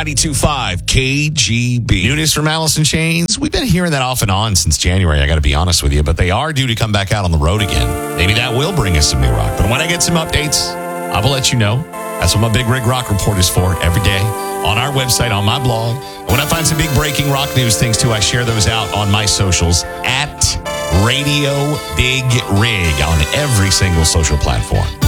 92.5 KGB. Newness from Alice in Chains. We've been hearing that off and on since January, I got to be honest with you, but they are due to come back out on the road again. Maybe that will bring us some new rock. But when I get some updates, I will let you know. That's what my Big Rig Rock Report is for every day on our website, on my blog. When I find some big breaking rock news things too, I share those out on my socials at Radio Big Rig on every single social platform.